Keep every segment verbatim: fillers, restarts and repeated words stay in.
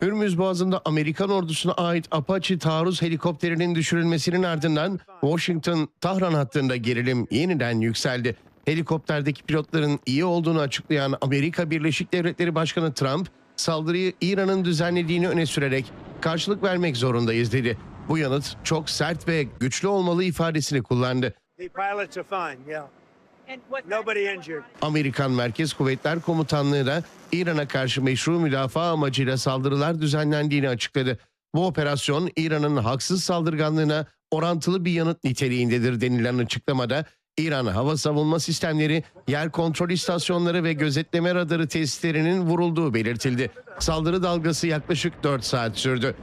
Hürmüz Boğazı'nda Amerikan ordusuna ait Apache taarruz helikopterinin düşürülmesinin ardından Washington-Tahran hattında gerilim yeniden yükseldi. Helikopterdeki pilotların iyi olduğunu açıklayan Amerika Birleşik Devletleri Başkanı Trump, saldırıyı İran'ın düzenlediğini öne sürerek karşılık vermek zorundayız dedi. Bu yanıt çok sert ve güçlü olmalı ifadesini kullandı. The pilots are fine, yeah. Nobody injured. Amerikan Merkez Kuvvetler Komutanlığı da İran'a karşı meşru müdafaa amacıyla saldırılar düzenlendiğini açıkladı. Bu operasyon İran'ın haksız saldırganlığına orantılı bir yanıt niteliğindedir denilen açıklamada, İran hava savunma sistemleri, yer kontrol istasyonları ve gözetleme radarı tesislerinin vurulduğu belirtildi. Saldırı dalgası yaklaşık dört saat sürdü.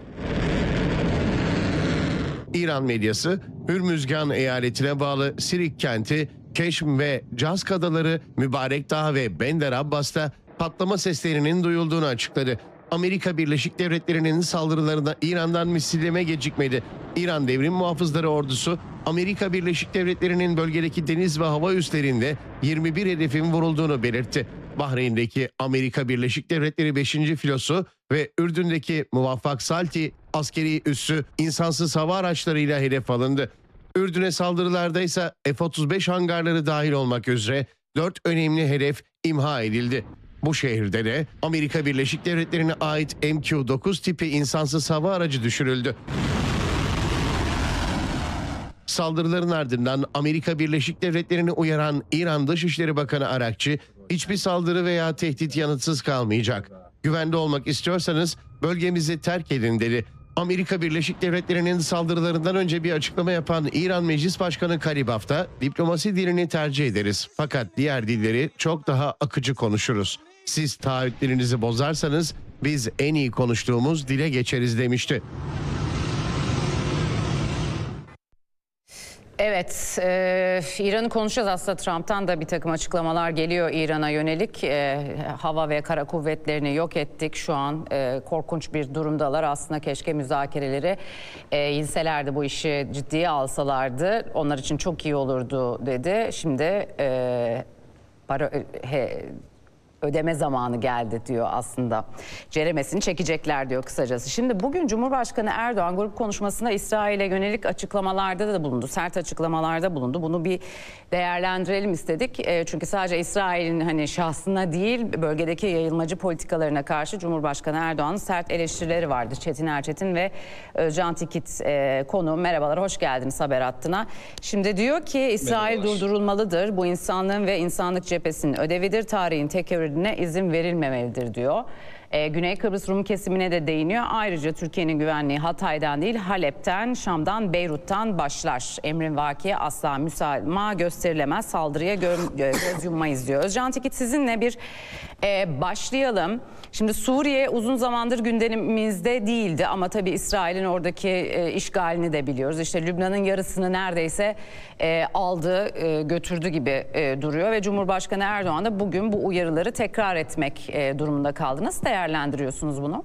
İran medyası, Hürmüzgan eyaletine bağlı Sirik kenti, Keşm ve Cazk adaları, Mübarek Dağ ve Bender Abbas'ta patlama seslerinin duyulduğunu açıkladı. Amerika Birleşik Devletleri'nin saldırılarına İran'dan misilleme gecikmedi. İran Devrim Muhafızları Ordusu, Amerika Birleşik Devletleri'nin bölgedeki deniz ve hava üslerinde yirmi bir hedefin vurulduğunu belirtti. Bahreyn'deki Amerika Birleşik Devletleri beşinci filosu ve Ürdün'deki Muvaffak Salti askeri üssü insansız hava araçlarıyla hedef alındı. Ürdün'e saldırılarda ise F otuz beş hangarları dahil olmak üzere dört önemli hedef imha edildi. Bu şehirde de Amerika Birleşik Devletleri'ne ait M Q dokuz tipi insansız hava aracı düşürüldü. Saldırıların ardından Amerika Birleşik Devletleri'ni uyaran İran Dışişleri Bakanı Arakçı, hiçbir saldırı veya tehdit yanıtsız kalmayacak. Güvende olmak istiyorsanız bölgemizi terk edin dedi. Amerika Birleşik Devletleri'nin saldırılarından önce bir açıklama yapan İran Meclis Başkanı Karibaf da diplomasi dilini tercih ederiz. Fakat diğer dilleri çok daha akıcı konuşuruz. Siz taahhütlerinizi bozarsanız biz en iyi konuştuğumuz dile geçeriz demişti. Evet, e, İran'ı konuşacağız aslında. Trump'tan da bir takım açıklamalar geliyor İran'a yönelik. E, hava ve kara kuvvetlerini yok ettik. Şu an e, korkunç bir durumdalar. Aslında keşke müzakereleri e, inselerdi, bu işi ciddiye alsalardı. Onlar için çok iyi olurdu dedi. Şimdi e, para... He, ödeme zamanı geldi diyor aslında. Ceremesini çekecekler diyor kısacası. Şimdi bugün Cumhurbaşkanı Erdoğan grup konuşmasında İsrail'e yönelik açıklamalarda da bulundu. Sert açıklamalarda bulundu. Bunu bir değerlendirelim istedik. E, çünkü sadece İsrail'in hani şahsına değil, bölgedeki yayılmacı politikalarına karşı Cumhurbaşkanı Erdoğan'ın sert eleştirileri vardı. Çetin Erçetin ve Özcan Tikit e, konu. Merhabalar, hoş geldiniz haber hattına. Şimdi diyor ki İsrail Merhabalar. Durdurulmalıdır. Bu insanlığın ve insanlık cephesinin ödevidir. Tarihin tekerrürü izin verilmemelidir diyor. Ee, Güney Kıbrıs Rum kesimine de değiniyor. Ayrıca Türkiye'nin güvenliği Hatay'dan değil, Halep'ten, Şam'dan, Beyrut'tan başlar. Emrin vakiye asla müsamaha gösterilemez. Saldırıya gö göz yummayız diyor. Özcan Tikit, sizinle bir e, başlayalım. Şimdi Suriye uzun zamandır gündemimizde değildi ama tabii İsrail'in oradaki e, işgalini de biliyoruz. İşte Lübnan'ın yarısını neredeyse e, aldı, e, götürdü gibi e, duruyor ve Cumhurbaşkanı Erdoğan da bugün bu uyarıları tekrar etmek e, durumunda kaldı. Nasıl değerlendiriyorsunuz bunu?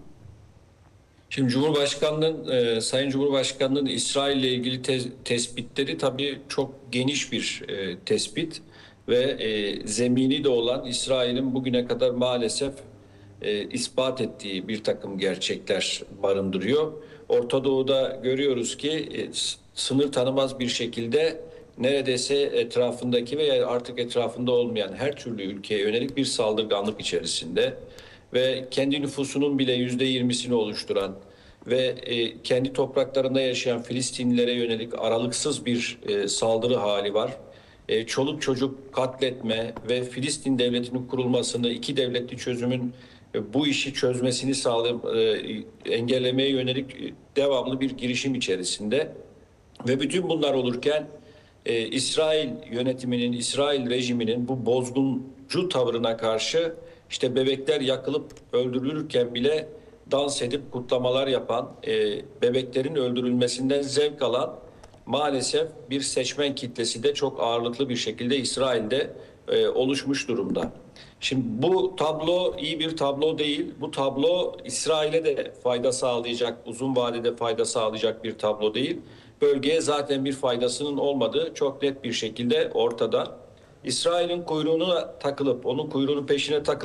Şimdi Cumhurbaşkanı'nın, e, Sayın Cumhurbaşkanı'nın İsrail ile ilgili te tespitleri tabii çok geniş bir e, tespit ve e, zemini de olan İsrail'in bugüne kadar maalesef e, ispat ettiği bir takım gerçekler barındırıyor. Orta Doğu'da görüyoruz ki e, sınır tanımaz bir şekilde neredeyse etrafındaki veya artık etrafında olmayan her türlü ülkeye yönelik bir saldırganlık içerisinde ve kendi nüfusunun bile yüzde yirmisini oluşturan ve e, kendi topraklarında yaşayan Filistinlilere yönelik aralıksız bir e, saldırı hali var. E, çoluk çocuk katletme ve Filistin devletinin kurulmasını, iki devletli çözümün e, bu işi çözmesini sağlayıp e, engellemeye yönelik e, devamlı bir girişim içerisinde. Ve bütün bunlar olurken e, İsrail yönetiminin, İsrail rejiminin bu bozguncu tavrına karşı işte bebekler yakılıp öldürülürken bile dans edip kutlamalar yapan, e, bebeklerin öldürülmesinden zevk alan maalesef bir seçmen kitlesi de çok ağırlıklı bir şekilde İsrail'de e, oluşmuş durumda. Şimdi bu tablo iyi bir tablo değil. Bu tablo İsrail'e de fayda sağlayacak, uzun vadede fayda sağlayacak bir tablo değil. Bölgeye zaten bir faydasının olmadığı çok net bir şekilde ortada. İsrail'in kuyruğuna takılıp, onun kuyruğunun peşine takılıp